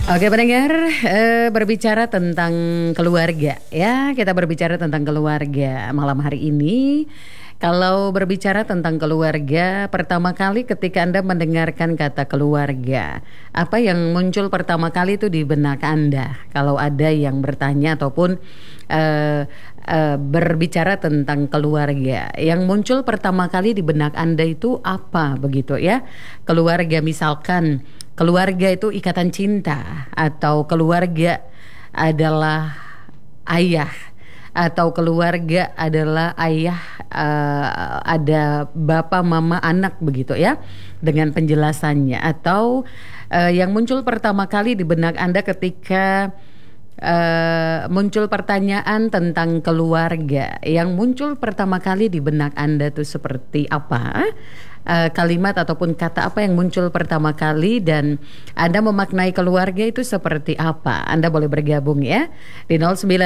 Oke pendengar, berbicara tentang keluarga ya, kita berbicara tentang keluarga malam hari ini. Kalau berbicara tentang keluarga, pertama kali ketika Anda mendengarkan kata keluarga, apa yang muncul pertama kali itu di benak Anda? Kalau ada yang bertanya ataupun berbicara tentang keluarga, yang muncul pertama kali di benak Anda itu apa begitu ya? Keluarga misalkan. Keluarga itu ikatan cinta, atau keluarga adalah ayah, atau keluarga adalah ayah, ada bapak, mama, anak begitu ya, dengan penjelasannya. Atau yang muncul pertama kali di benak Anda ketika muncul pertanyaan tentang keluarga, yang muncul pertama kali di benak Anda tuh seperti apa? Kalimat ataupun kata apa yang muncul pertama kali, dan Anda memaknai keluarga itu seperti apa? Anda boleh bergabung ya di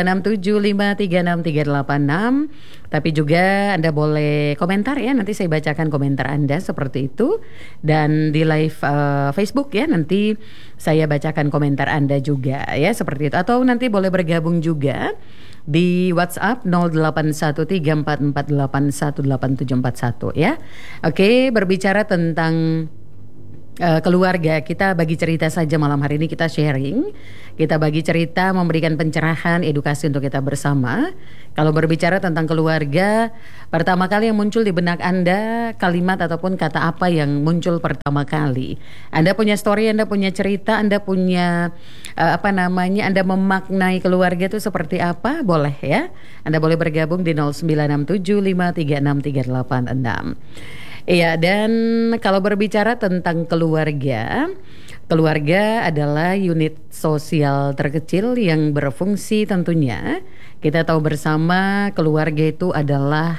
0967536386. Tapi juga Anda boleh komentar ya, nanti saya bacakan komentar Anda seperti itu. Dan di live Facebook ya, nanti saya bacakan komentar Anda juga ya seperti itu. Atau nanti boleh bergabung juga di WhatsApp 081344881741 ya. Oke, berbicara tentang keluarga, kita bagi cerita saja malam hari ini, kita sharing, kita bagi cerita, memberikan pencerahan, edukasi untuk kita bersama. Kalau berbicara tentang keluarga, pertama kali yang muncul di benak Anda, kalimat ataupun kata apa yang muncul pertama kali? Anda punya story, Anda punya cerita, Anda punya Anda memaknai keluarga itu seperti apa? Boleh ya. Anda boleh bergabung di 0967536386. Iya, dan kalau berbicara tentang keluarga, keluarga adalah unit sosial terkecil yang berfungsi tentunya. Kita tahu bersama keluarga itu adalah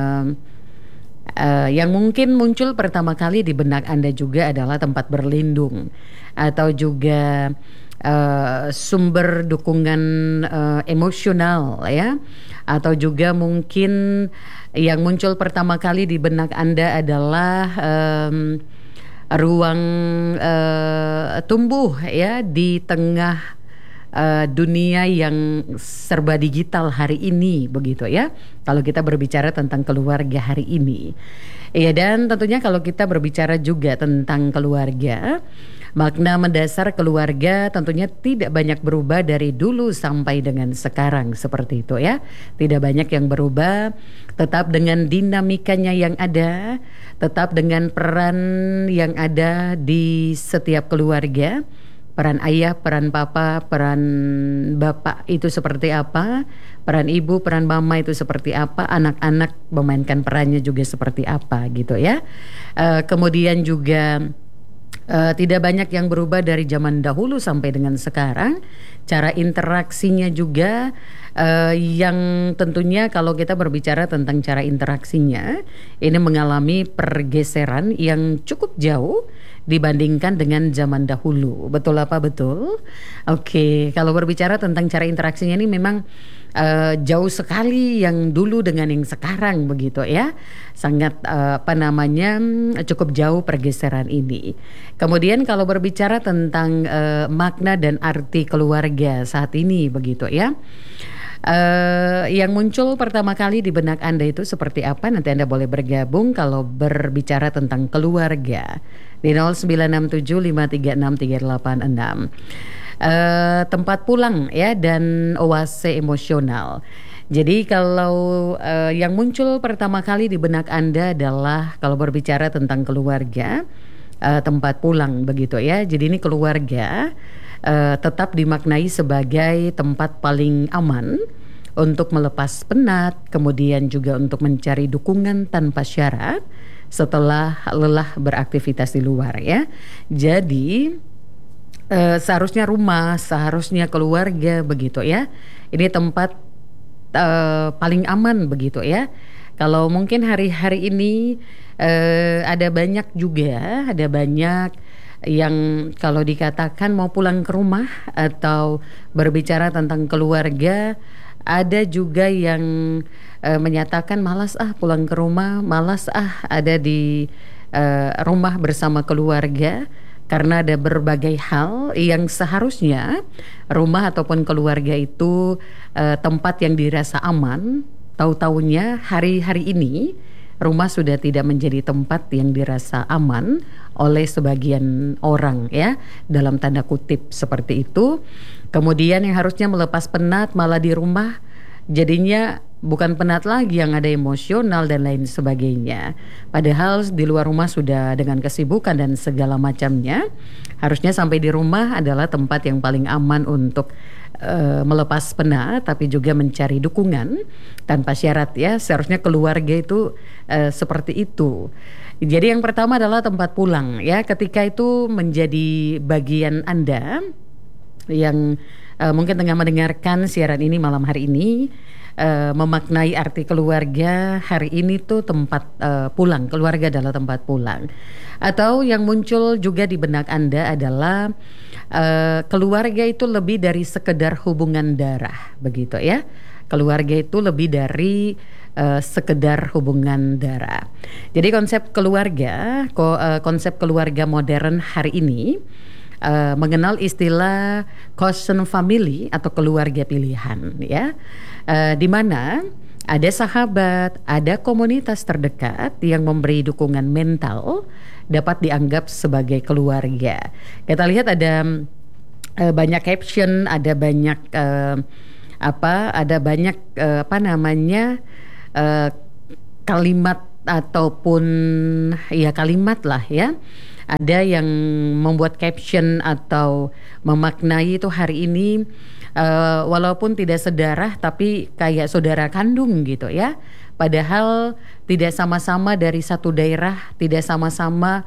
yang mungkin muncul pertama kali di benak Anda juga adalah tempat berlindung, atau juga sumber dukungan emosional ya, atau juga mungkin yang muncul pertama kali di benak Anda adalah ruang tumbuh ya di tengah dunia yang serba digital hari ini begitu ya. Kalau kita berbicara tentang keluarga hari ini. Iya, dan tentunya kalau kita berbicara juga tentang keluarga, makna mendasar keluarga tentunya tidak banyak berubah dari dulu sampai dengan sekarang seperti itu ya. Tidak banyak yang berubah, tetap dengan dinamikanya yang ada, tetap dengan peran yang ada di setiap keluarga. Peran ayah, peran papa, peran bapak itu seperti apa, peran ibu, peran mama itu seperti apa, anak-anak memainkan perannya juga seperti apa gitu ya. Kemudian juga tidak banyak yang berubah dari zaman dahulu sampai dengan sekarang. Cara interaksinya juga yang tentunya kalau kita berbicara tentang cara interaksinya, ini mengalami pergeseran yang cukup jauh dibandingkan dengan zaman dahulu. Betul apa betul? Oke, kalau berbicara tentang cara interaksinya ini memang jauh sekali yang dulu dengan yang sekarang begitu ya. Sangat cukup jauh pergeseran ini. Kemudian kalau berbicara tentang makna dan arti keluarga saat ini begitu ya. Yang muncul pertama kali di benak Anda itu seperti apa? Nanti Anda boleh bergabung kalau berbicara tentang keluarga di 0967536386. Tempat pulang ya, dan oase emosional. Jadi kalau yang muncul pertama kali di benak Anda adalah kalau berbicara tentang keluarga, tempat pulang begitu ya. Jadi ini keluarga tetap dimaknai sebagai tempat paling aman untuk melepas penat, kemudian juga untuk mencari dukungan tanpa syarat setelah lelah beraktivitas di luar ya. Jadi seharusnya rumah, seharusnya keluarga begitu ya. Ini tempat paling aman begitu ya. Kalau mungkin hari-hari ini ada banyak yang kalau dikatakan mau pulang ke rumah atau berbicara tentang keluarga, ada juga yang menyatakan malas pulang ke rumah, malas ada di rumah bersama keluarga. karena ada berbagai hal yang seharusnya rumah ataupun keluarga itu tempat yang dirasa aman. Tahu-taunya hari-hari ini rumah sudah tidak menjadi tempat yang dirasa aman oleh sebagian orang, ya, dalam tanda kutip seperti itu. Kemudian yang harusnya melepas penat malah di rumah jadinya bukan penat lagi, yang ada emosional dan lain sebagainya. Padahal di luar rumah sudah dengan kesibukan dan segala macamnya. Harusnya sampai di rumah adalah tempat yang paling aman untuk melepas penat, tapi juga mencari dukungan tanpa syarat, ya. Seharusnya keluarga itu seperti itu. Jadi yang pertama adalah tempat pulang, ya. Ketika itu menjadi bagian Anda yang mungkin tengah mendengarkan siaran ini malam hari ini, memaknai arti keluarga hari ini tuh tempat pulang, keluarga adalah tempat pulang. Atau yang muncul juga di benak Anda adalah keluarga itu lebih dari sekedar hubungan darah, begitu, ya. Keluarga itu lebih dari sekedar hubungan darah. Jadi konsep keluarga modern hari ini mengenal istilah chosen family atau keluarga pilihan, ya, di mana ada sahabat, ada komunitas terdekat yang memberi dukungan mental, dapat dianggap sebagai keluarga. Kita lihat ada banyak caption, ada banyak kalimat ataupun ya kalimat lah, ya. Ada yang membuat caption atau memaknai itu hari ini walaupun tidak sedarah tapi kayak saudara kandung gitu, ya. Padahal tidak sama-sama dari satu daerah, tidak sama-sama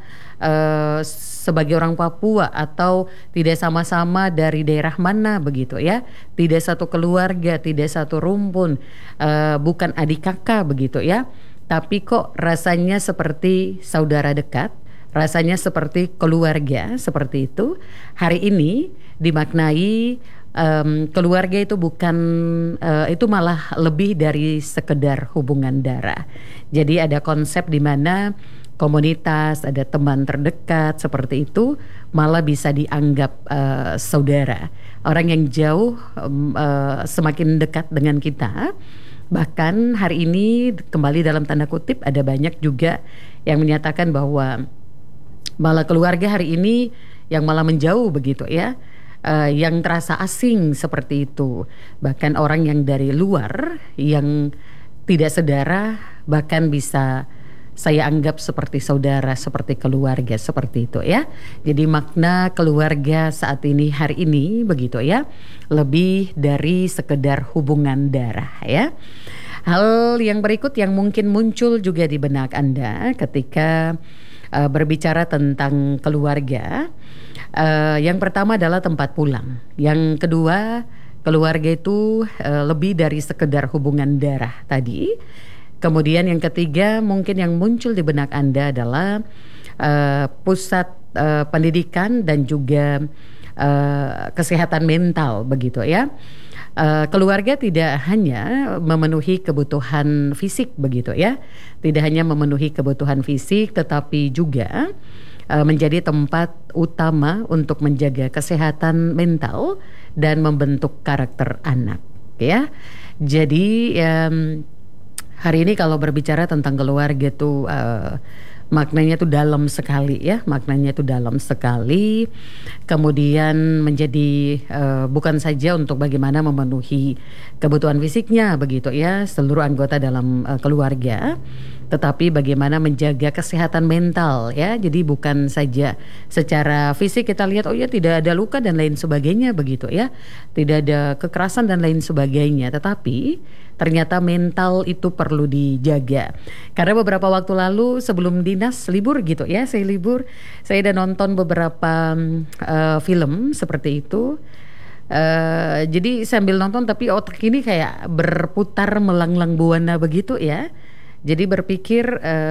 sebagai orang Papua, atau tidak sama-sama dari daerah mana, begitu, ya. Tidak satu keluarga, tidak satu rumpun, bukan adik kakak, begitu, ya. Tapi kok rasanya seperti saudara dekat, rasanya seperti keluarga, seperti itu. Hari ini dimaknai keluarga itu bukan itu malah lebih dari sekedar hubungan darah. Jadi ada konsep di mana komunitas, ada teman terdekat seperti itu malah bisa dianggap saudara. Orang yang jauh semakin dekat dengan kita. Bahkan hari ini kembali dalam tanda kutip ada banyak juga yang menyatakan bahwa malah keluarga hari ini yang malah menjauh, begitu, ya. Yang terasa asing seperti itu. Bahkan orang yang dari luar yang tidak sedara bahkan bisa saya anggap seperti saudara, seperti keluarga, seperti itu, ya. Jadi makna keluarga saat ini, hari ini, begitu, ya, lebih dari sekedar hubungan darah, ya. Hal yang berikut yang mungkin muncul juga di benak Anda ketika berbicara tentang keluarga. Yang pertama adalah tempat pulang. Yang kedua, keluarga itu lebih dari sekedar hubungan darah tadi. Kemudian yang ketiga mungkin yang muncul di benak Anda adalah pusat pendidikan dan juga kesehatan mental, begitu, ya. Keluarga tidak hanya memenuhi kebutuhan fisik, begitu, ya. Tidak hanya memenuhi kebutuhan fisik, tetapi juga menjadi tempat utama untuk menjaga kesehatan mental dan membentuk karakter anak, ya. Jadi hari ini kalau berbicara tentang keluarga tuh maknanya tuh dalam sekali, ya. Maknanya tuh dalam sekali. Kemudian menjadi bukan saja untuk bagaimana memenuhi kebutuhan fisiknya, begitu, ya, seluruh anggota dalam keluarga, tetapi bagaimana menjaga kesehatan mental, ya. Jadi bukan saja secara fisik kita lihat, oh ya tidak ada luka dan lain sebagainya, begitu, ya. Tidak ada kekerasan dan lain sebagainya, tetapi ternyata mental itu perlu dijaga. Karena beberapa waktu lalu sebelum dinas libur, gitu, ya, saya libur, saya udah nonton beberapa film seperti itu. Jadi sambil nonton tapi otak ini kayak berputar melanglang buana, begitu, ya. Jadi berpikir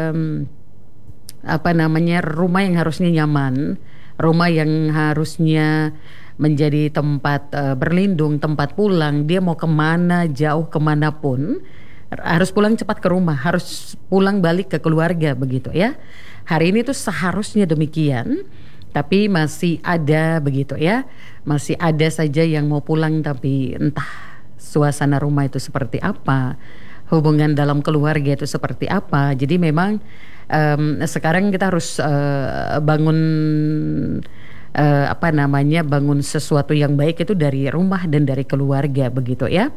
rumah yang harusnya nyaman, rumah yang harusnya menjadi tempat berlindung, tempat pulang, dia mau kemana, jauh kemanapun, harus pulang cepat ke rumah, harus pulang balik ke keluarga, begitu, ya. Hari ini tuh seharusnya demikian. tapi masih ada begitu ya. Masih ada saja yang mau pulang tapi entah suasana rumah itu seperti apa, hubungan dalam keluarga itu seperti apa. Jadi memang sekarang kita harus bangun bangun sesuatu yang baik itu dari rumah dan dari keluarga begitu ya.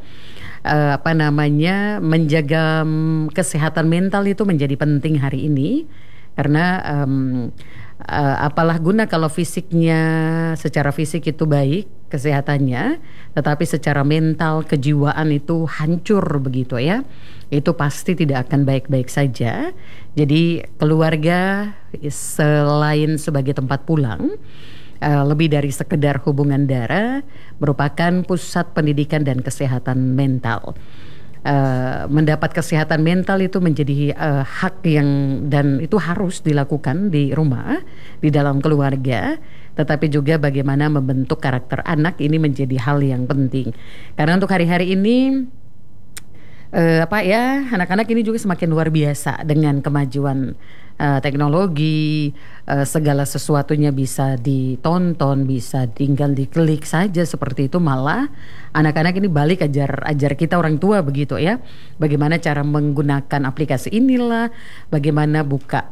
Menjaga kesehatan mental itu menjadi penting hari ini karena apalah guna kalau fisiknya secara fisik itu baik kesehatannya, tetapi secara mental kejiwaan itu hancur begitu ya, itu pasti tidak akan baik-baik saja. Jadi keluarga selain sebagai tempat pulang, lebih dari sekedar hubungan darah, merupakan pusat pendidikan dan kesehatan mental. Mendapat kesehatan mental itu menjadi hak yang dan itu harus dilakukan di rumah, di dalam keluarga, tetapi juga bagaimana membentuk karakter anak ini menjadi hal yang penting. Karena untuk hari-hari ini anak-anak ini juga semakin luar biasa dengan kemajuan teknologi, segala sesuatunya bisa ditonton, bisa tinggal diklik saja seperti itu. Malah anak-anak ini balik ajar kita orang tua begitu ya, bagaimana cara menggunakan aplikasi inilah, bagaimana buka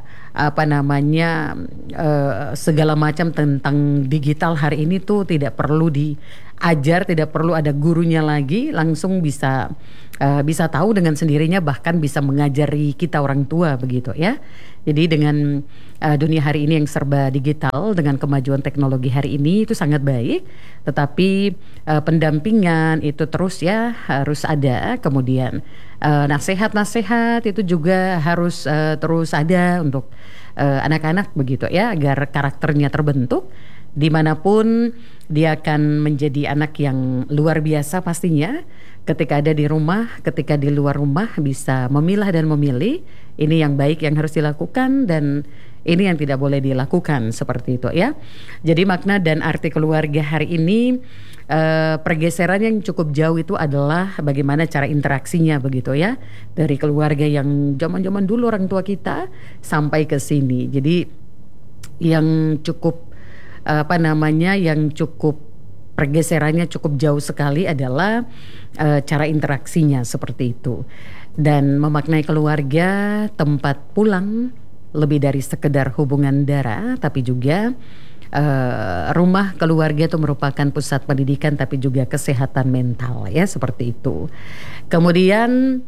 segala macam tentang digital hari ini tuh tidak perlu diajar, tidak perlu ada gurunya lagi, langsung bisa tahu dengan sendirinya, bahkan bisa mengajari kita orang tua begitu ya. Jadi dengan dunia hari ini yang serba digital, dengan kemajuan teknologi hari ini itu sangat baik, tetapi pendampingan itu terus ya harus ada. Kemudian nasihat-nasihat itu juga harus terus ada untuk anak-anak begitu ya, agar karakternya terbentuk. Dimanapun dia akan menjadi anak yang luar biasa pastinya. Ketika ada di rumah, ketika di luar rumah bisa memilah dan memilih ini yang baik yang harus dilakukan dan ini yang tidak boleh dilakukan, seperti itu ya. Jadi makna dan arti keluarga hari ini pergeseran yang cukup jauh itu adalah bagaimana cara interaksinya begitu ya, dari keluarga yang zaman-zaman dulu orang tua kita sampai ke sini. Jadi yang cukup yang cukup pergeserannya cukup jauh sekali adalah cara interaksinya seperti itu. Dan memaknai keluarga tempat pulang lebih dari sekedar hubungan darah, tapi juga rumah keluarga itu merupakan pusat pendidikan tapi juga kesehatan mental ya, seperti itu. Kemudian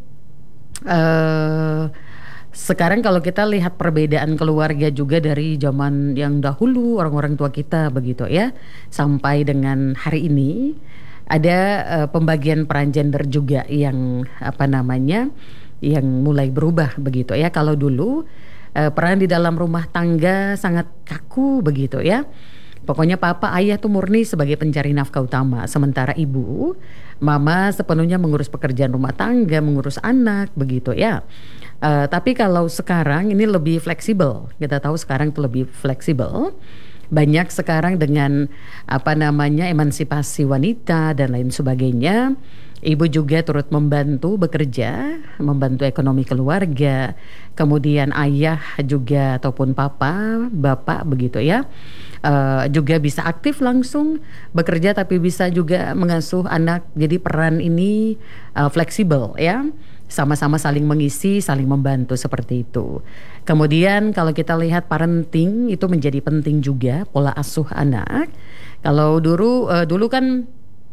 sekarang kalau kita lihat perbedaan keluarga juga dari zaman yang dahulu orang-orang tua kita begitu ya, sampai dengan hari ini ada pembagian peran gender juga yang yang mulai berubah begitu ya. Kalau dulu peran di dalam rumah tangga sangat kaku begitu ya. Pokoknya papa, ayah tuh murni sebagai pencari nafkah utama, sementara ibu, mama sepenuhnya mengurus pekerjaan rumah tangga, mengurus anak begitu ya. Tapi kalau sekarang ini lebih fleksibel, kita tahu sekarang itu lebih fleksibel. Banyak sekarang dengan emansipasi wanita dan lain sebagainya. Ibu juga turut membantu bekerja, membantu ekonomi keluarga. Kemudian ayah juga ataupun papa, bapak begitu ya, juga bisa aktif langsung bekerja tapi bisa juga mengasuh anak. Jadi peran ini fleksibel ya, sama-sama saling mengisi, saling membantu seperti itu. Kemudian kalau kita lihat parenting itu menjadi penting juga, pola asuh anak. Kalau dulu kan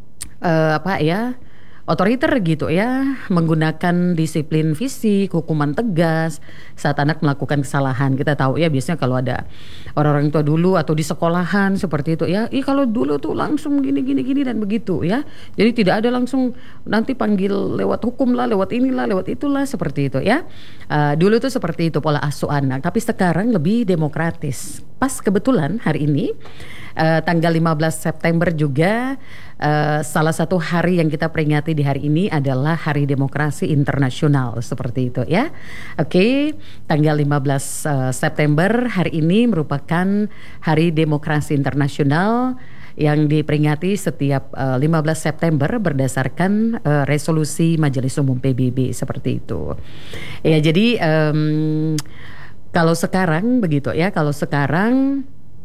otoriter gitu ya, menggunakan disiplin fisik, hukuman tegas saat anak melakukan kesalahan. Kita tahu ya, biasanya kalau ada orang-orang tua dulu atau di sekolahan seperti itu ya, kalau dulu tuh langsung gini dan begitu ya. Jadi tidak ada langsung nanti panggil lewat hukum lah, lewat inilah, lewat itulah, seperti itu ya. Dulu tuh seperti itu pola asuh anak, tapi sekarang lebih demokratis. Pas kebetulan hari ini tanggal 15 September juga salah satu hari yang kita peringati di hari ini adalah Hari Demokrasi Internasional, seperti itu ya. Oke, tanggal 15 September hari ini merupakan Hari Demokrasi Internasional yang diperingati setiap 15 September berdasarkan resolusi Majelis Umum PBB, seperti itu. Ya, jadi kalau sekarang begitu ya, kalau sekarang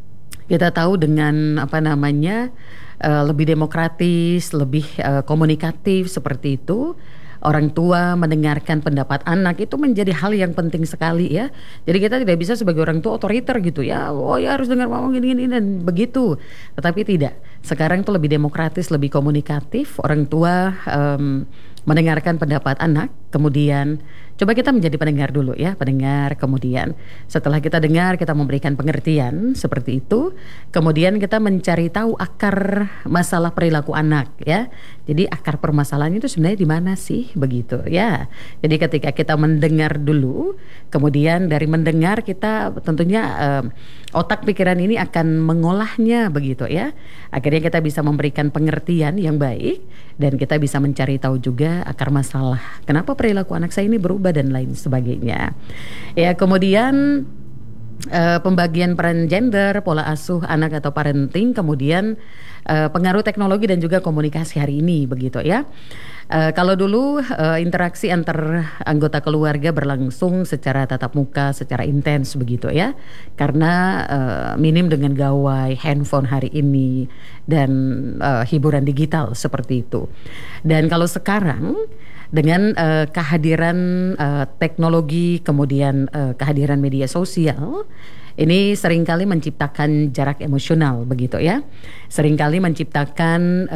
Kita tahu dengan apa namanya lebih demokratis, lebih komunikatif seperti itu. Orang tua mendengarkan pendapat anak itu menjadi hal yang penting sekali ya. Jadi kita tidak bisa sebagai orang tua otoriter gitu ya. Oh ya harus dengar mama gini dan begitu. Tetapi tidak. Sekarang itu lebih demokratis, lebih komunikatif. Orang tua mendengarkan pendapat anak, kemudian coba kita menjadi pendengar dulu ya, pendengar, kemudian setelah kita dengar kita memberikan pengertian seperti itu, kemudian kita mencari tahu akar masalah perilaku anak ya. Jadi akar permasalahan itu sebenarnya di mana sih begitu ya. Jadi ketika kita mendengar dulu, kemudian dari mendengar kita tentunya otak pikiran ini akan mengolahnya begitu ya. Akhirnya kita bisa memberikan pengertian yang baik dan kita bisa mencari tahu juga akar masalah. Kenapa perilaku anak saya ini berubah dan lain sebagainya. Ya, kemudian pembagian peran gender, pola asuh anak atau parenting, kemudian pengaruh teknologi dan juga komunikasi hari ini begitu ya. Kalau dulu interaksi antar anggota keluarga berlangsung secara tatap muka, secara intens begitu ya, karena minim dengan gawai handphone hari ini dan hiburan digital seperti itu. Dan kalau sekarang dengan kehadiran teknologi, kemudian kehadiran media sosial, ini seringkali menciptakan jarak emosional begitu ya, seringkali menciptakan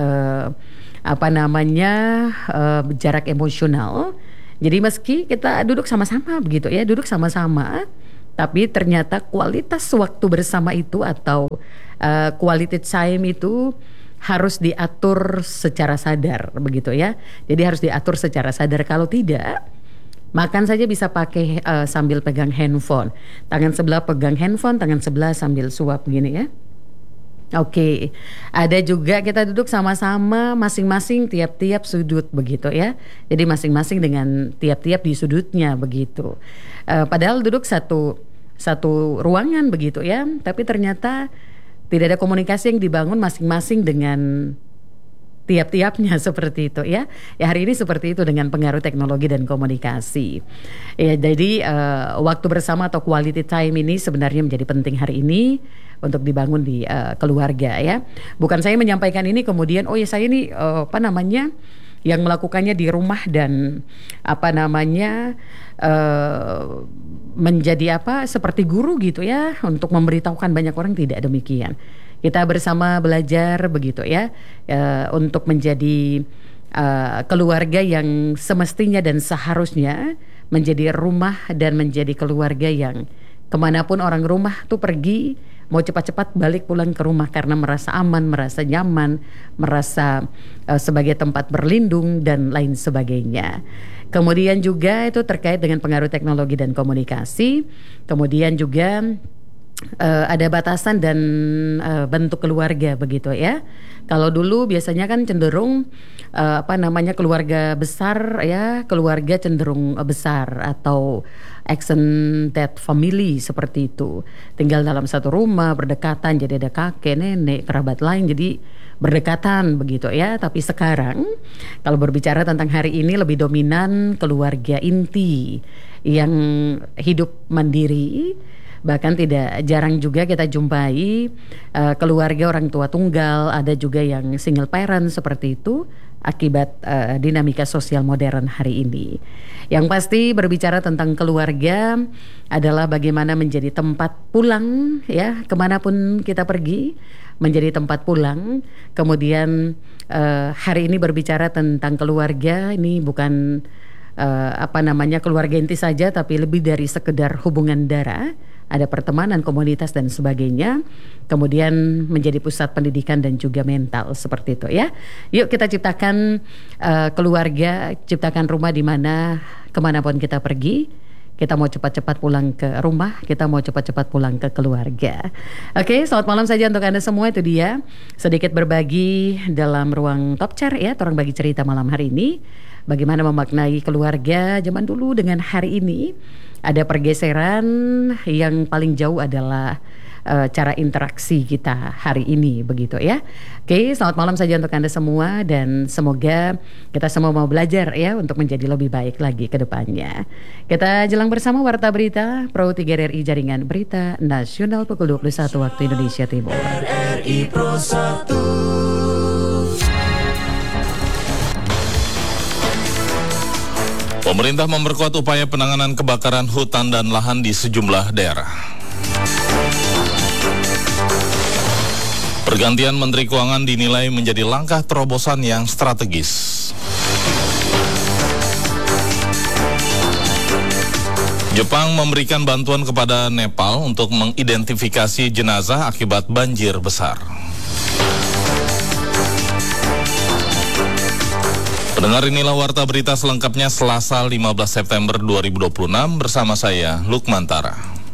jarak emosional. Jadi meski kita duduk sama-sama begitu ya, duduk sama-sama, tapi ternyata kualitas waktu bersama itu atau quality time itu harus diatur secara sadar begitu ya. Jadi harus diatur secara sadar. Kalau tidak, makan saja bisa pakai sambil pegang handphone. Tangan sebelah pegang handphone, tangan sebelah sambil suap gini ya. Oke, ada juga kita duduk sama-sama masing-masing tiap-tiap sudut begitu ya. Jadi masing-masing dengan tiap-tiap di sudutnya begitu. Padahal duduk satu ruangan begitu ya, tapi ternyata tidak ada komunikasi yang dibangun masing-masing dengan tiap-tiapnya seperti itu ya. Ya hari ini seperti itu dengan pengaruh teknologi dan komunikasi. Ya jadi waktu bersama atau quality time ini sebenarnya menjadi penting hari ini untuk dibangun di keluarga ya. Bukan saya menyampaikan ini kemudian oh ya saya ini yang melakukannya di rumah dan menjadi seperti guru gitu ya untuk memberitahukan banyak orang, tidak demikian. Kita bersama belajar begitu ya untuk menjadi keluarga yang semestinya dan seharusnya menjadi rumah dan menjadi keluarga yang kemanapun orang rumah tuh pergi mau cepat-cepat balik pulang ke rumah karena merasa aman, merasa nyaman, merasa sebagai tempat berlindung dan lain sebagainya. Kemudian juga itu terkait dengan pengaruh teknologi dan komunikasi. Kemudian juga ada batasan dan bentuk keluarga begitu ya. Kalau dulu biasanya kan cenderung keluarga besar ya, keluarga cenderung besar atau extended family seperti itu. Tinggal dalam satu rumah berdekatan, jadi ada kakek, nenek, kerabat lain, jadi berdekatan begitu ya. Tapi sekarang kalau berbicara tentang hari ini lebih dominan keluarga inti yang hidup mandiri. Bahkan tidak jarang juga kita jumpai keluarga orang tua tunggal, ada juga yang single parent seperti itu akibat dinamika sosial modern hari ini. Yang pasti berbicara tentang keluarga adalah bagaimana menjadi tempat pulang ya, kemanapun kita pergi menjadi tempat pulang. Kemudian hari ini berbicara tentang keluarga, ini bukan keluarga inti saja, tapi lebih dari sekedar hubungan darah. Ada pertemanan, komunitas dan sebagainya. Kemudian menjadi pusat pendidikan dan juga mental seperti itu ya. Yuk kita ciptakan keluarga, ciptakan rumah di mana kemanapun kita pergi, kita mau cepat-cepat pulang ke rumah, kita mau cepat-cepat pulang ke keluarga. Oke, selamat malam saja untuk Anda semua. Itu dia sedikit berbagi dalam ruang Top Chair ya, orang bagi cerita malam hari ini. Bagaimana memaknai keluarga zaman dulu dengan hari ini. Ada pergeseran, yang paling jauh adalah cara interaksi kita hari ini begitu ya. Oke, selamat malam saja untuk Anda semua dan semoga kita semua mau belajar ya untuk menjadi lebih baik lagi ke depannya. Kita jelang bersama Warta Berita Pro 3 RRI Jaringan Berita Nasional pukul 21 waktu Indonesia Timur. RRI Pro 1. Pemerintah memperkuat upaya penanganan kebakaran hutan dan lahan di sejumlah daerah. Pergantian Menteri Keuangan dinilai menjadi langkah terobosan yang strategis. Jepang memberikan bantuan kepada Nepal untuk mengidentifikasi jenazah akibat banjir besar. Pendengar, inilah Warta Berita selengkapnya Selasa 15 September 2026 bersama saya, Lukman Tara.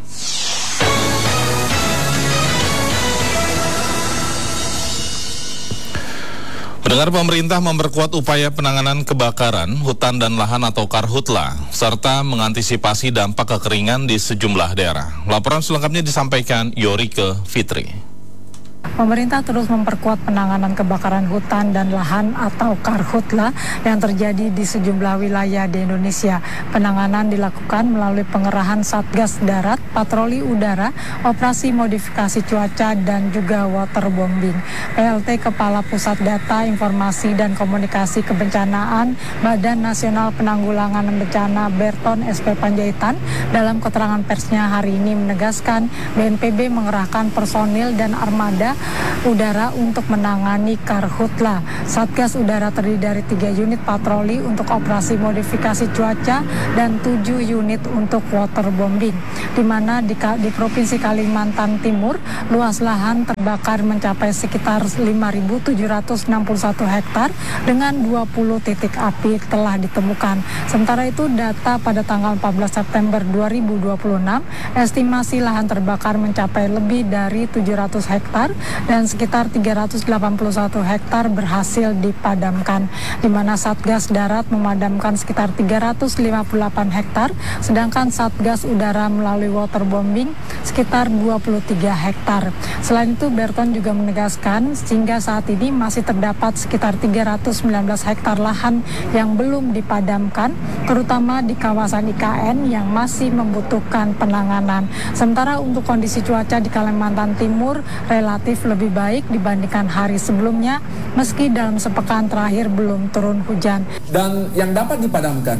Pendengar, pemerintah memperkuat upaya penanganan kebakaran hutan dan lahan atau Karhutla, serta mengantisipasi dampak kekeringan di sejumlah daerah. Laporan selengkapnya disampaikan Yorike Fitri. Pemerintah terus memperkuat penanganan kebakaran hutan dan lahan atau Karhutla yang terjadi di sejumlah wilayah di Indonesia. Penanganan dilakukan melalui pengerahan Satgas Darat, patroli udara, operasi modifikasi cuaca, dan juga waterbombing. PLT Kepala Pusat Data, Informasi, dan Komunikasi Kebencanaan Badan Nasional Penanggulangan Bencana Berton SP Panjaitan dalam keterangan persnya hari ini menegaskan BNPB mengerahkan personil dan armada udara untuk menangani Karhutla. Satgas udara terdiri dari 3 unit patroli untuk operasi modifikasi cuaca dan 7 unit untuk waterbombing, di mana di Provinsi Kalimantan Timur luas lahan terbakar mencapai sekitar 5.761 hektar dengan 20 titik api telah ditemukan. Sementara itu data pada tanggal 14 September 2026 estimasi lahan terbakar mencapai lebih dari 700 hektar dan sekitar 381 hektar berhasil dipadamkan, di mana Satgas Darat memadamkan sekitar 358 hektar, sedangkan Satgas Udara melalui waterbombing sekitar 23 hektar. Selain itu, Berton juga menegaskan sehingga saat ini masih terdapat sekitar 319 hektar lahan yang belum dipadamkan, terutama di kawasan IKN yang masih membutuhkan penanganan. Sementara untuk kondisi cuaca di Kalimantan Timur relatif lebih baik dibandingkan hari sebelumnya, meski dalam sepekan terakhir belum turun hujan. Dan yang dapat dipadamkan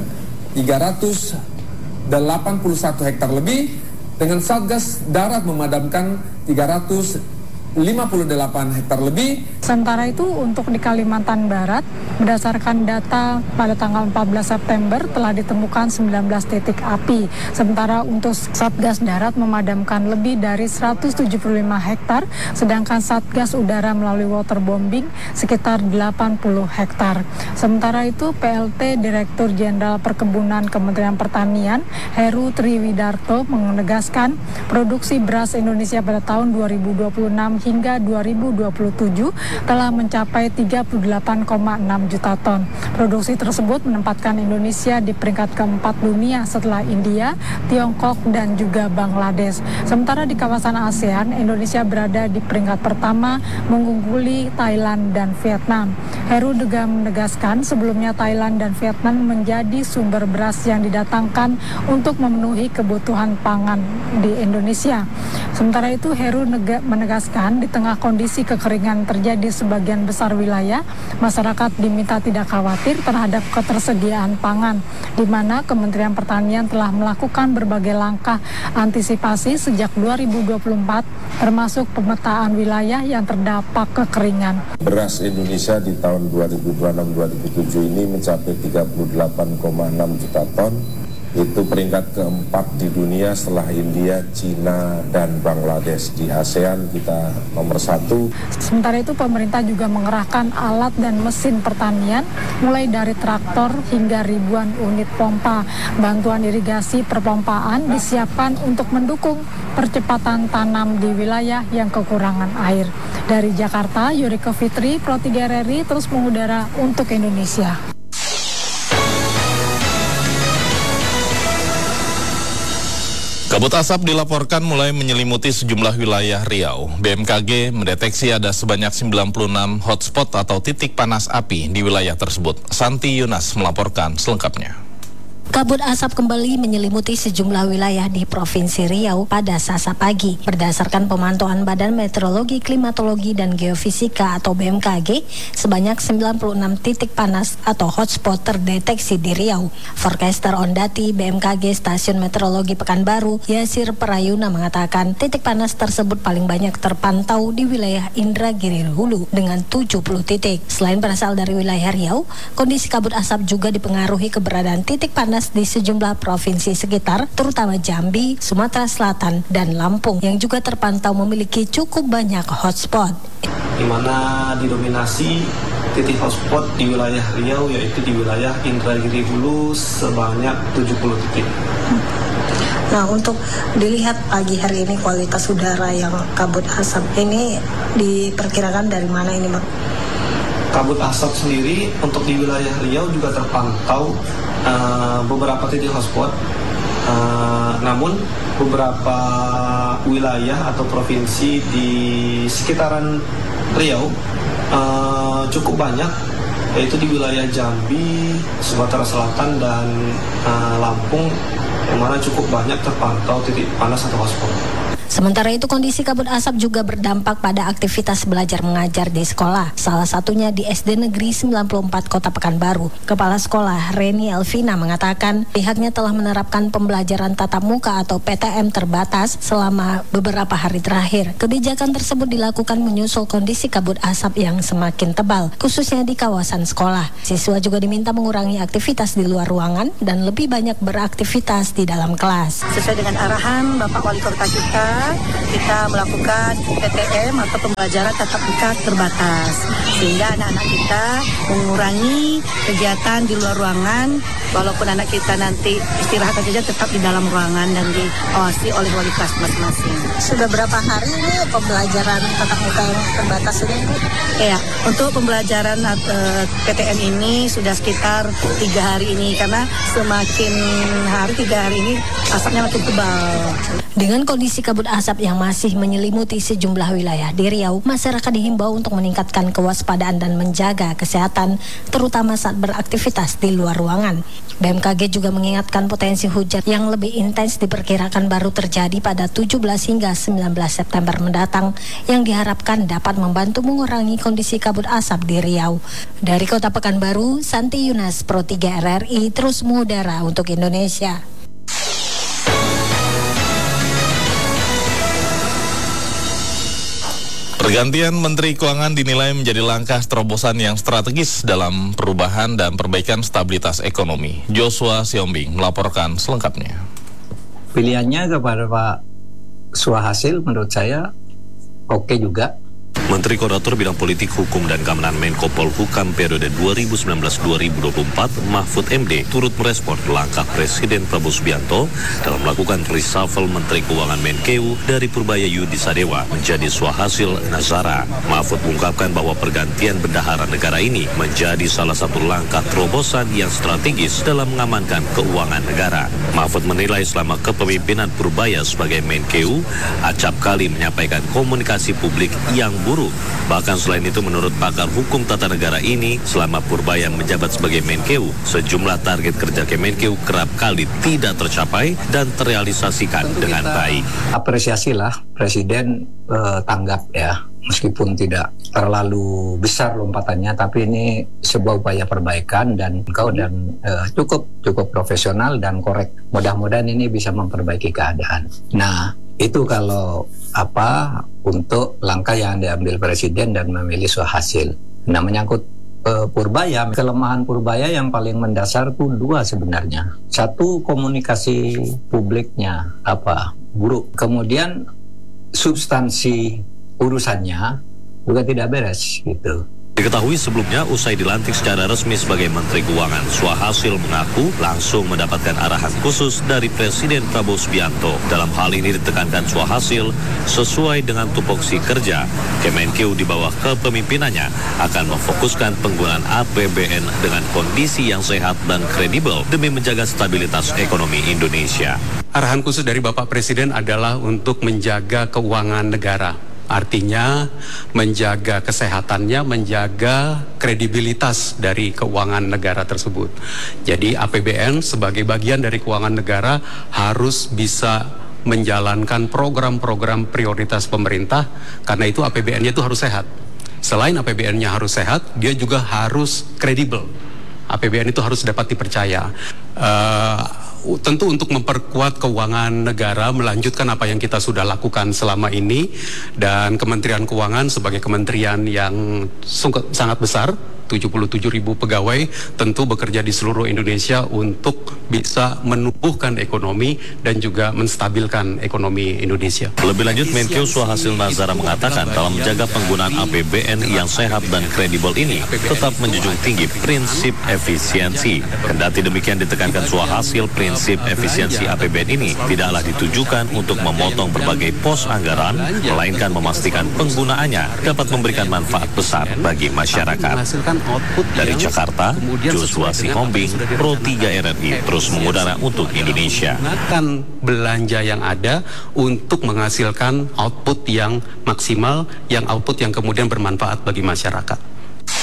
381 hektar lebih, dengan Satgas Darat memadamkan 358 hektar lebih. Sementara itu untuk di Kalimantan Barat, berdasarkan data pada tanggal 14 September telah ditemukan 19 titik api. Sementara untuk Satgas Darat memadamkan lebih dari 175 hektar, sedangkan Satgas Udara melalui waterbombing sekitar 80 hektar. Sementara itu PLT Direktur Jenderal Perkebunan Kementerian Pertanian Heru Triwidarto menegaskan produksi beras Indonesia pada tahun 2026 hingga 2027 telah mencapai 38,6 juta ton. Produksi tersebut menempatkan Indonesia di peringkat keempat dunia setelah India, Tiongkok, dan juga Bangladesh. Sementara di kawasan ASEAN, Indonesia berada di peringkat pertama mengungguli Thailand dan Vietnam. Heru juga menegaskan sebelumnya Thailand dan Vietnam menjadi sumber beras yang didatangkan untuk memenuhi kebutuhan pangan di Indonesia. Sementara itu Heru menegaskan di tengah kondisi kekeringan terjadi di sebagian besar wilayah, masyarakat diminta tidak khawatir terhadap ketersediaan pangan, di mana Kementerian Pertanian telah melakukan berbagai langkah antisipasi sejak 2024, termasuk pemetaan wilayah yang terdampak kekeringan. Beras Indonesia di tahun 2026-2027 ini mencapai 38,6 juta ton. Itu peringkat keempat di dunia setelah India, Cina, dan Bangladesh. Di ASEAN kita nomor 1. Sementara itu pemerintah juga mengerahkan alat dan mesin pertanian mulai dari traktor hingga ribuan unit pompa. Bantuan irigasi perpompaan disiapkan untuk mendukung percepatan tanam di wilayah yang kekurangan air. Dari Jakarta, Yorike Fitri, Pro 3 RRI terus mengudara untuk Indonesia. Kabut asap dilaporkan mulai menyelimuti sejumlah wilayah Riau. BMKG mendeteksi ada sebanyak 96 hotspot atau titik panas api di wilayah tersebut. Santi Yunas melaporkan selengkapnya. Kabut asap kembali menyelimuti sejumlah wilayah di Provinsi Riau pada Selasa pagi. Berdasarkan pemantauan Badan Meteorologi, Klimatologi, dan Geofisika atau BMKG, sebanyak 96 titik panas atau hotspot terdeteksi di Riau. Forecaster Ondati BMKG Stasiun Meteorologi Pekanbaru, Yasir Prayuna mengatakan titik panas tersebut paling banyak terpantau di wilayah Indragiri Hulu dengan 70 titik. Selain berasal dari wilayah Riau, kondisi kabut asap juga dipengaruhi keberadaan titik panas di sejumlah provinsi sekitar, terutama Jambi, Sumatera Selatan, dan Lampung, yang juga terpantau memiliki cukup banyak hotspot. Di mana didominasi titik hotspot di wilayah Riau, yaitu di wilayah Indragiri Hulu sebanyak 70 titik. Nah, untuk dilihat pagi hari ini kualitas udara yang kabut asap ini diperkirakan dari mana ini, Bang? Kabut asap sendiri untuk di wilayah Riau juga terpantau beberapa titik hotspot, namun beberapa wilayah atau provinsi di sekitaran Riau cukup banyak, yaitu di wilayah Jambi, Sumatera Selatan, dan Lampung, yang mana cukup banyak terpantau titik panas atau hotspot. Sementara itu, kondisi kabut asap juga berdampak pada aktivitas belajar mengajar di sekolah. Salah satunya di SD Negeri 94 Kota Pekanbaru. Kepala Sekolah Reni Elvina mengatakan pihaknya telah menerapkan pembelajaran tatap muka atau PTM terbatas selama beberapa hari terakhir. Kebijakan tersebut dilakukan menyusul kondisi kabut asap yang semakin tebal, khususnya di kawasan sekolah. Siswa juga diminta mengurangi aktivitas di luar ruangan dan lebih banyak beraktivitas di dalam kelas. Sesuai dengan arahan Bapak Wali Kota kita melakukan PTM atau pembelajaran tatap muka terbatas, sehingga anak-anak kita mengurangi kegiatan di luar ruangan, walaupun anak kita nanti istirahat saja tetap di dalam ruangan dan diawasi oleh wali kelas masing-masing. Sudah berapa hari ini pembelajaran tatap muka yang terbatas ini, Bu? Ya, untuk pembelajaran PTM ini sudah sekitar 3 hari ini, karena semakin hari 3 hari ini asapnya makin tebal. Dengan kondisi kabut asap yang masih menyelimuti sejumlah wilayah di Riau, masyarakat dihimbau untuk meningkatkan kewaspadaan dan menjaga kesehatan, terutama saat beraktivitas di luar ruangan. BMKG juga mengingatkan potensi hujan yang lebih intens diperkirakan baru terjadi pada 17 hingga 19 September mendatang, yang diharapkan dapat membantu mengurangi kondisi kabut asap di Riau. Dari Kota Pekanbaru, Santi Yunas, Pro 3 RRI, terus mengudara untuk Indonesia. Pergantian Menteri Keuangan dinilai menjadi langkah terobosan yang strategis dalam perubahan dan perbaikan stabilitas ekonomi. Joshua Siombing melaporkan selengkapnya. Pilihannya kepada Pak Suhasil menurut saya oke juga. Menteri Koordinator Bidang Politik, Hukum, dan Keamanan Menko Polhukam periode 2019-2024 Mahfud MD turut merespon langkah Presiden Prabowo Subianto dalam melakukan reshuffle Menteri Keuangan Menkeu dari Purbaya Yudi Sadewa menjadi Suhasil Nazara. Mahfud mengungkapkan bahwa pergantian bendahara negara ini menjadi salah satu langkah terobosan yang strategis dalam mengamankan keuangan negara. Mahfud menilai selama kepemimpinan Purbaya sebagai Menkeu, acap kali menyampaikan komunikasi publik yang buruk. Bahkan selain itu, menurut pakar hukum tata negara ini, selama Purbaya menjabat sebagai Menkeu, sejumlah target kerja Kemenkeu kerap kali tidak tercapai dan terrealisasikan dengan baik. Apresiasilah Presiden tanggap ya, meskipun tidak terlalu besar lompatannya, tapi ini sebuah upaya perbaikan dan cukup profesional dan korek. Mudah-mudahan ini bisa memperbaiki keadaan. Nah, itu kalau untuk langkah yang diambil Presiden dan memilih Suhasil. Nah, menyangkut Purbaya, kelemahan Purbaya yang paling mendasar itu dua sebenarnya. Satu, komunikasi publiknya buruk. Kemudian substansi urusannya juga tidak beres gitu. Diketahui sebelumnya usai dilantik secara resmi sebagai Menteri Keuangan, Suhasil mengaku langsung mendapatkan arahan khusus dari Presiden Prabowo Subianto. Dalam hal ini ditekankan Suhasil sesuai dengan tupoksi kerja, Kemenkeu di bawah kepemimpinannya akan memfokuskan penggunaan APBN dengan kondisi yang sehat dan kredibel demi menjaga stabilitas ekonomi Indonesia. arahan khusus dari Bapak Presiden adalah untuk menjaga keuangan negara. Artinya menjaga kesehatannya, menjaga kredibilitas dari keuangan negara tersebut. Jadi APBN sebagai bagian dari keuangan negara harus bisa menjalankan program-program prioritas pemerintah, karena itu APBN-nya itu harus sehat. Selain APBN-nya harus sehat, dia juga harus kredibel. APBN itu harus dapat dipercaya. Tentu untuk memperkuat keuangan negara, melanjutkan apa yang kita sudah lakukan selama ini, dan Kementerian Keuangan sebagai kementerian yang sangat besar, 77.000 pegawai, tentu bekerja di seluruh Indonesia untuk bisa menumbuhkan ekonomi dan juga menstabilkan ekonomi Indonesia. Lebih lanjut, Menkeu Suhasil Nazara mengatakan dalam menjaga penggunaan APBN yang sehat dan kredibel ini tetap menjunjung tinggi prinsip efisiensi. Kendati demikian ditekankan Suhasil, prinsip efisiensi APBN ini tidaklah ditujukan untuk memotong berbagai pos anggaran, melainkan memastikan penggunaannya dapat memberikan manfaat besar bagi masyarakat. Dari Jakarta, Joshua Sihombing, Pro 3 RRI terus mengudara untuk Indonesia. Gunakan belanja yang ada untuk menghasilkan output yang maksimal, yang output yang kemudian bermanfaat bagi masyarakat.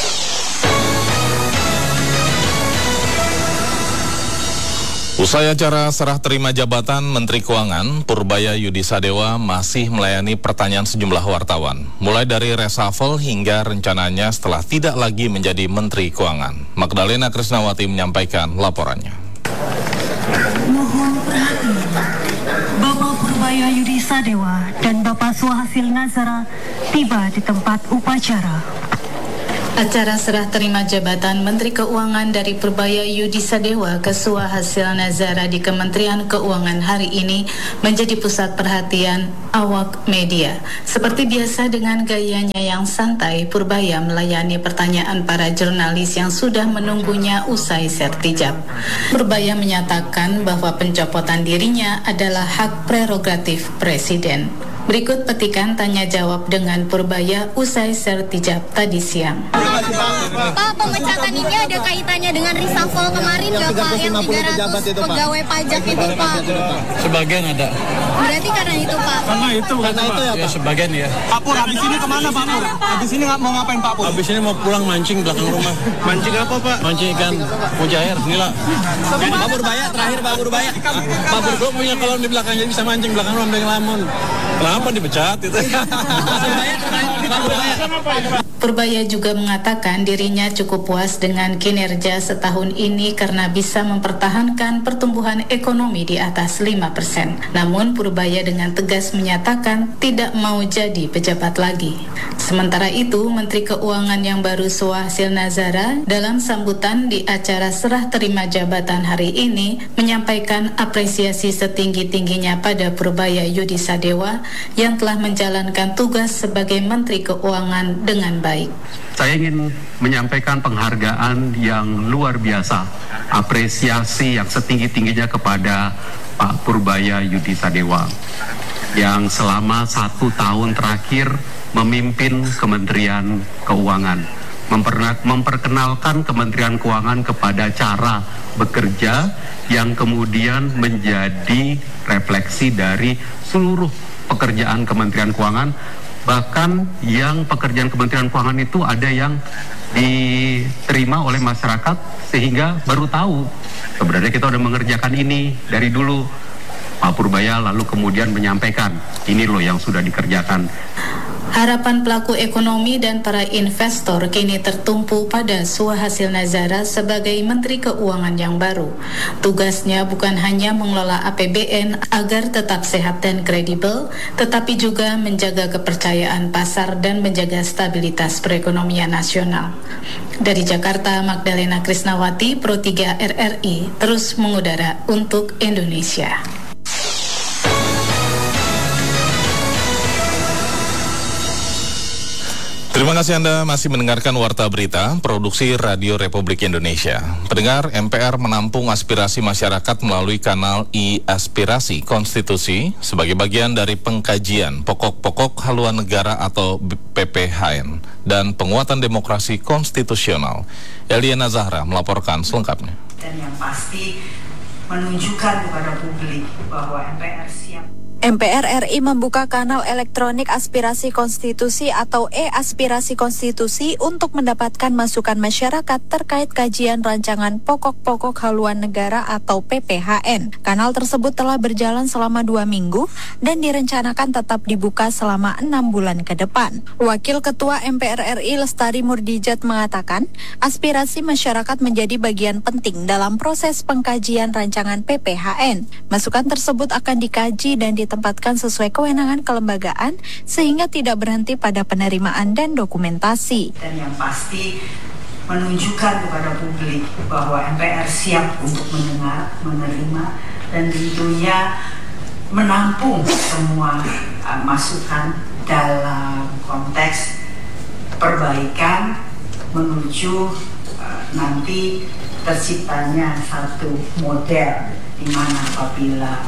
Usai acara serah terima jabatan Menteri Keuangan, Purbaya Yudi Sadewa masih melayani pertanyaan sejumlah wartawan, mulai dari reshuffle hingga rencananya setelah tidak lagi menjadi Menteri Keuangan. Magdalena Krisnawati menyampaikan laporannya. Mohon perhatian, Bapak Purbaya Yudi Sadewa dan Bapak Suhasil Nazara tiba di tempat upacara. Acara serah terima jabatan Menteri Keuangan dari Purbaya Yudi Sadewa ke Suhasil Nazara di Kementerian Keuangan hari ini menjadi pusat perhatian awak media. Seperti biasa dengan gayanya yang santai, Purbaya melayani pertanyaan para jurnalis yang sudah menunggunya usai sertijab. Purbaya menyatakan bahwa pencopotan dirinya adalah hak prerogatif Presiden. Berikut petikan tanya jawab dengan Purbaya usai sertijab tadi siang. Pak, pemecatan ini ada kaitannya dengan reshuffle kemarin nggak Pak, yang 300 pegawai pajak itu Pak? Sebagian ada. Berarti karena itu Pak? Karena itu ya Pak? Ya sebagian ya. Pak Pur, habis ini kemana Pak Pur? Habis ini mau ngapain Pak Pur? Habis ini mau pulang mancing belakang rumah. Mancing apa Pak? Mancing ikan mujair, inilah. Pak Purbaya, terakhir Pak Purbaya. Pak Pur punya kolam di belakang, jadi bisa mancing belakang rumah Beng Lamun. Kenapa dipecat itu? Purbaya juga mengatakan dirinya cukup puas dengan kinerja setahun ini karena bisa mempertahankan pertumbuhan ekonomi di atas 5%. Namun Purbaya dengan tegas menyatakan tidak mau jadi pejabat lagi. Sementara itu, Menteri Keuangan yang baru Suhasil Nazara dalam sambutan di acara serah terima jabatan hari ini menyampaikan apresiasi setinggi-tingginya pada Purbaya Yudi Sadewa yang telah menjalankan tugas sebagai Menteri Keuangan dengan baik. Saya ingin menyampaikan penghargaan yang luar biasa, apresiasi yang setinggi-tingginya kepada Pak Purbaya Yudi Sadewa yang selama 1 tahun terakhir memimpin Kementerian Keuangan, memperkenalkan Kementerian Keuangan kepada cara bekerja yang kemudian menjadi refleksi dari seluruh pekerjaan Kementerian Keuangan. Bahkan yang pekerjaan Kementerian Keuangan itu ada yang diterima oleh masyarakat sehingga baru tahu sebenarnya kita udah mengerjakan ini dari dulu. Pak Purbaya lalu kemudian menyampaikan ini loh yang sudah dikerjakan. Harapan pelaku ekonomi dan para investor kini tertumpu pada Suhasil Nazara sebagai Menteri Keuangan yang baru. Tugasnya bukan hanya mengelola APBN agar tetap sehat dan kredibel, tetapi juga menjaga kepercayaan pasar dan menjaga stabilitas perekonomian nasional. Dari Jakarta, Magdalena Krisnawati, Pro 3 RRI, terus mengudara untuk Indonesia. Terima kasih Anda masih mendengarkan Warta Berita, produksi Radio Republik Indonesia. Pendengar, MPR menampung aspirasi masyarakat melalui kanal e-aspirasi konstitusi sebagai bagian dari pengkajian pokok-pokok haluan negara atau PPHN dan penguatan demokrasi konstitusional. Eliana Zahra melaporkan selengkapnya. Dan yang pasti menunjukkan kepada publik bahwa MPR siap. MPR RI membuka kanal elektronik aspirasi konstitusi atau e-aspirasi konstitusi untuk mendapatkan masukan masyarakat terkait kajian rancangan pokok-pokok haluan negara atau PPHN. Kanal tersebut telah berjalan selama 2 minggu dan direncanakan tetap dibuka selama 6 bulan ke depan. Wakil Ketua MPR RI Lestari Murdijat mengatakan, aspirasi masyarakat menjadi bagian penting dalam proses pengkajian rancangan PPHN. Masukan tersebut akan dikaji dan ditempatkan sesuai kewenangan kelembagaan sehingga tidak berhenti pada penerimaan dan dokumentasi. Dan yang pasti menunjukkan kepada publik bahwa MPR siap untuk mendengar, menerima, dan tentunya menampung semua masukan dalam konteks perbaikan menuju nanti terciptanya satu model di mana apabila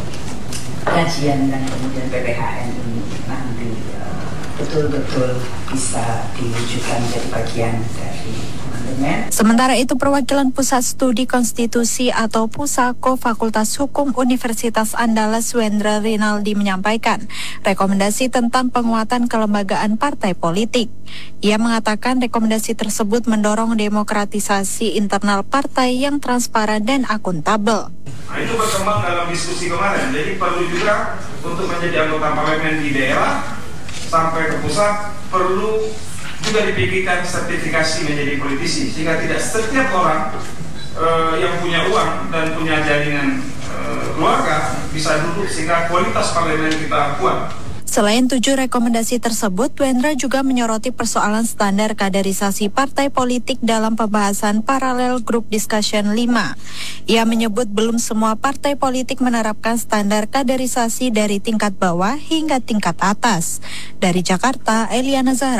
kajian dan kemudian PPHN ini nanti betul-betul bisa diwujudkan menjadi bagian dari amandemen. Sementara itu, perwakilan Pusat Studi Konstitusi atau Pusako Fakultas Hukum Universitas Andalas Wendra Rinaldi menyampaikan rekomendasi tentang penguatan kelembagaan partai politik. Ia mengatakan rekomendasi tersebut mendorong demokratisasi internal partai yang transparan dan akuntabel. Nah, itu berkembang dalam diskusi kemarin. Jadi perlu juga untuk menjadi anggota parlemen di daerah sampai ke pusat perlu juga dipikirkan sertifikasi menjadi politisi sehingga tidak setiap orang yang punya uang dan punya jaringan keluarga bisa duduk sehingga kualitas parlemen kita kuat. Selain 7 rekomendasi tersebut, Wendra juga menyoroti persoalan standar kaderisasi partai politik dalam pembahasan Parallel Group Discussion 5. Ia menyebut belum semua partai politik menerapkan standar kaderisasi dari tingkat bawah hingga tingkat atas. Dari Jakarta, Eliana Zahra.